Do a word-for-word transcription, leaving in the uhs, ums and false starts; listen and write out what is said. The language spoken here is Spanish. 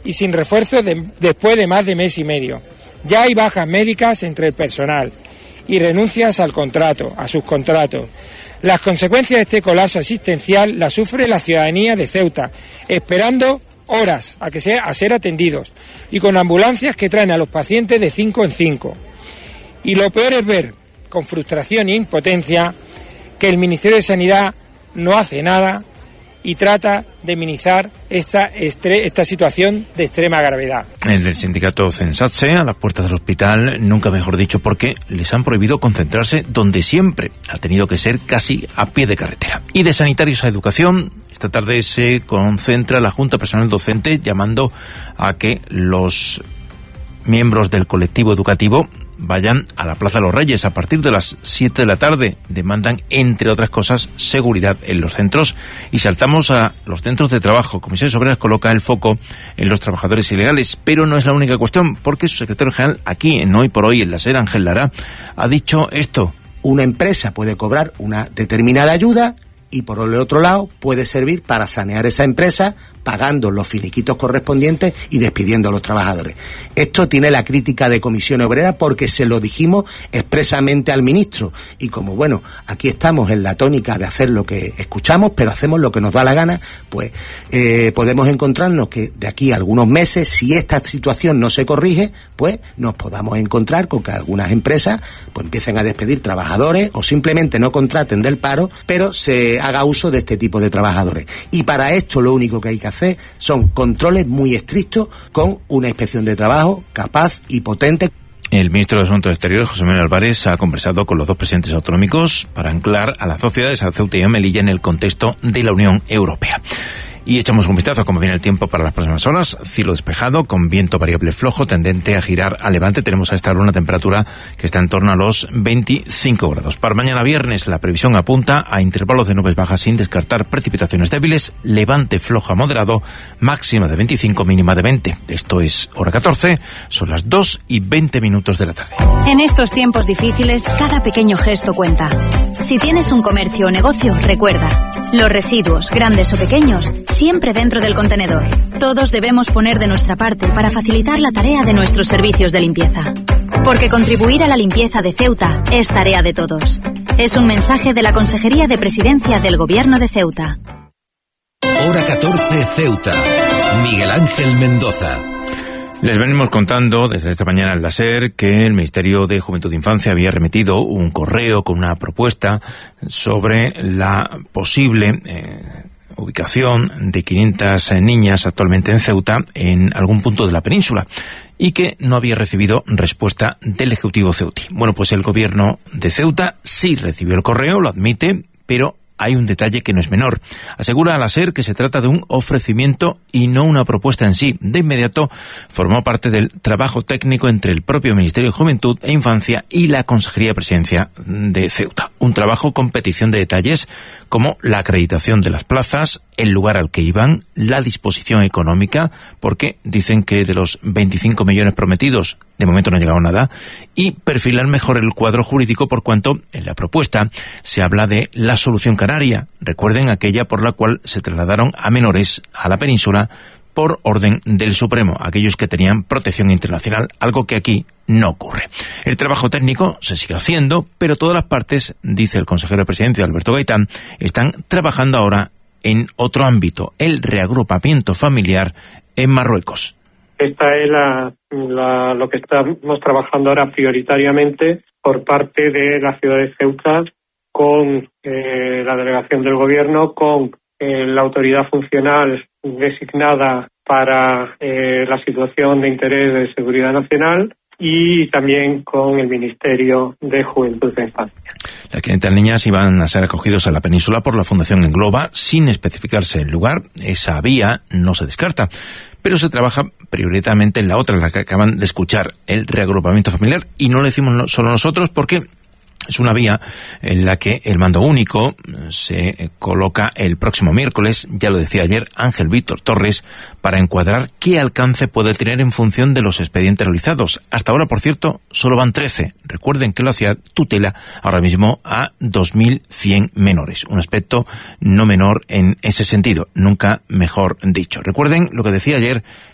y sin refuerzo de, después de más de mes y medio. Ya hay bajas médicas entre el personal y renuncias al contrato, a sus contratos. Las consecuencias de este colapso asistencial las sufre la ciudadanía de Ceuta, esperando horas a, que sea, a ser atendidos y con ambulancias que traen a los pacientes de cinco en cinco. Y lo peor es ver, con frustración e impotencia, que el Ministerio de Sanidad no hace nada y trata de minimizar esta, estre, esta situación de extrema gravedad. El del sindicato Censatse, a las puertas del hospital, nunca mejor dicho, porque les han prohibido concentrarse donde siempre ha tenido que ser, casi a pie de carretera. Y de sanitarios a educación, esta tarde se concentra la Junta Personal Docente llamando a que los miembros del colectivo educativo vayan a la Plaza de los Reyes a partir de las siete de la tarde. Demandan, entre otras cosas, seguridad en los centros. Y saltamos a los centros de trabajo. Comisiones Obreras coloca el foco en los trabajadores ilegales, pero no es la única cuestión, porque su secretario general aquí, en Hoy por Hoy, en la SER, Ángel Lara, ha dicho esto. Una empresa puede cobrar una determinada ayuda y por el otro lado puede servir para sanear esa empresa pagando los finiquitos correspondientes y despidiendo a los trabajadores. Esto tiene la crítica de Comisión Obrera porque se lo dijimos expresamente al ministro y como bueno, aquí estamos en la tónica de hacer lo que escuchamos, pero hacemos lo que nos da la gana, pues eh, podemos encontrarnos que de aquí a algunos meses, si esta situación no se corrige, pues nos podamos encontrar con que algunas empresas pues empiecen a despedir trabajadores o simplemente no contraten del paro, pero se haga uso de este tipo de trabajadores. Y para esto lo único que hay que hacer son controles muy estrictos con una inspección de trabajo capaz y potente. El ministro de Asuntos Exteriores, José Manuel Álvarez, ha conversado con los dos presidentes autonómicos para anclar a las sociedades a Ceuta y a Melilla en el contexto de la Unión Europea. Y echamos un vistazo a cómo viene el tiempo para las próximas horas. Cielo despejado, con viento variable flojo, tendente a girar a levante. Tenemos a esta hora una temperatura que está en torno a los veinticinco grados. Para mañana viernes la previsión apunta a intervalos de nubes bajas sin descartar precipitaciones débiles, levante flojo a moderado, máxima de veinticinco, mínima de veinte. Esto es hora catorce, son las dos y veinte minutos de la tarde. En estos tiempos difíciles, cada pequeño gesto cuenta. Si tienes un comercio o negocio, recuerda, los residuos, grandes o pequeños, siempre dentro del contenedor. Todos debemos poner de nuestra parte para facilitar la tarea de nuestros servicios de limpieza. Porque contribuir a la limpieza de Ceuta es tarea de todos. Es un mensaje de la Consejería de Presidencia del Gobierno de Ceuta. Hora catorce, Ceuta. Miguel Ángel Mendoza. Les venimos contando desde esta mañana en la SER que el Ministerio de Juventud e Infancia había remitido un correo con una propuesta sobre la posible eh, ubicación de quinientas niñas actualmente en Ceuta en algún punto de la península y que no había recibido respuesta del Ejecutivo ceutí. Bueno, pues el Gobierno de Ceuta sí recibió el correo, lo admite, pero hay un detalle que no es menor. Asegura a la SER que se trata de un ofrecimiento y no una propuesta en sí. De inmediato formó parte del trabajo técnico entre el propio Ministerio de Juventud e Infancia y la Consejería de Presidencia de Ceuta. Un trabajo con petición de detalles como la acreditación de las plazas, el lugar al que iban, la disposición económica, porque dicen que de los veinticinco millones prometidos de momento no ha llegado nada, y perfilar mejor el cuadro jurídico por cuanto en la propuesta se habla de la solución canaria. Recuerden aquella por la cual se trasladaron a menores a la península por orden del Supremo, aquellos que tenían protección internacional, algo que aquí no ocurre. El trabajo técnico se sigue haciendo, pero todas las partes, dice el consejero de Presidencia, Alberto Gaitán, están trabajando ahora en otro ámbito, el reagrupamiento familiar en Marruecos. Esta es la, la, lo que estamos trabajando ahora prioritariamente por parte de la ciudad de Ceuta con eh, la delegación del Gobierno, con eh, la autoridad funcional designada para eh, la situación de interés de seguridad nacional y también con el Ministerio de Juventud e Infancia. Las quinientas niñas iban a ser acogidos a la península por la Fundación Engloba sin especificarse el lugar. Esa vía no se descarta, pero se trabaja prioritariamente en la otra, la que acaban de escuchar, el reagrupamiento familiar, y no lo decimos solo nosotros porque es una vía en la que el mando único se coloca el próximo miércoles, ya lo decía ayer Ángel Víctor Torres, para encuadrar qué alcance puede tener en función de los expedientes realizados. Hasta ahora, por cierto, solo van trece. Recuerden que la ciudad tutela ahora mismo a dos mil cien menores. Un aspecto no menor en ese sentido, nunca mejor dicho. Recuerden lo que decía ayer